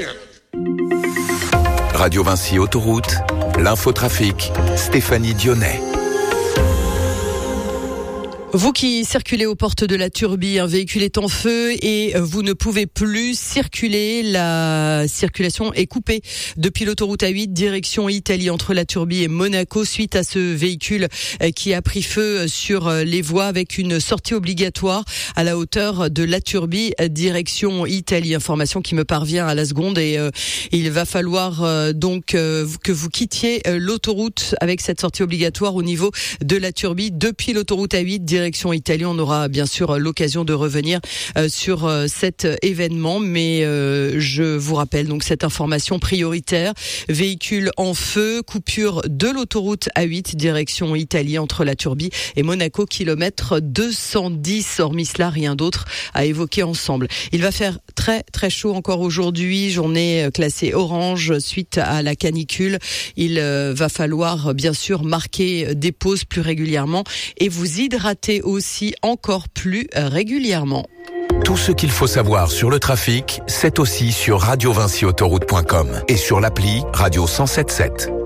Radio Vinci Autoroute, l'infotrafic, Stéphanie Dionnet. Vous qui circulez aux portes de la Turbie, un véhicule est en feu et vous ne pouvez plus circuler. La circulation est coupée depuis l'autoroute A8 direction Italie entre la Turbie et Monaco suite à ce véhicule qui a pris feu sur les voies avec une sortie obligatoire à la hauteur de la Turbie direction Italie. Information qui me parvient à la seconde et il va falloir donc que vous quittiez l'autoroute avec cette sortie obligatoire au niveau de la Turbie depuis l'autoroute A8 direction Italie. On aura bien sûr l'occasion de revenir sur cet événement, mais je vous rappelle donc cette information prioritaire. Véhicule en feu, coupure de l'autoroute A8 direction Italie entre la Turbie et Monaco, kilomètre 210. Hormis cela, rien d'autre à évoquer ensemble. Il va faire très très chaud encore aujourd'hui, journée classée orange suite à la canicule. Il va falloir bien sûr marquer des pauses plus régulièrement et vous hydrater aussi encore plus régulièrement. Tout ce qu'il faut savoir sur le trafic, c'est aussi sur radiovinciautoroute.com et sur l'appli Radio 107.7.